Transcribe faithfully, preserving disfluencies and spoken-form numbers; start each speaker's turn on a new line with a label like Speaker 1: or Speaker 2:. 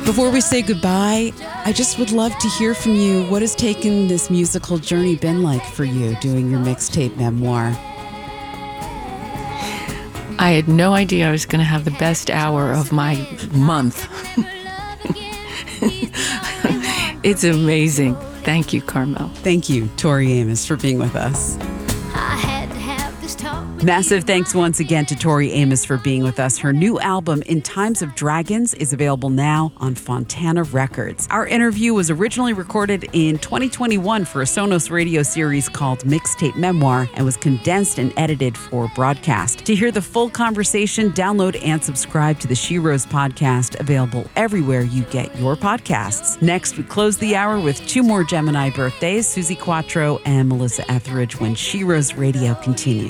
Speaker 1: Before we say goodbye, I just would love to hear from you. What has taken this musical journey been like for you doing your mixtape memoir?
Speaker 2: I had no idea I was going to have the best hour of my month. It's amazing. Thank you, Carmel.
Speaker 1: Thank you, Tori Amos, for being with us. Massive thanks once again to Tori Amos for being with us. Her new album, In Times of Dragons, is available now on Fontana Records. Our interview was originally recorded in twenty twenty-one for a Sonos radio series called Mixtape Memoir and was condensed and edited for broadcast. To hear the full conversation, download and subscribe to the She Rose podcast, available everywhere you get your podcasts. Next, we close the hour with two more Gemini birthdays, Susie Quattro and Melissa Etheridge, when She Rose Radio continues.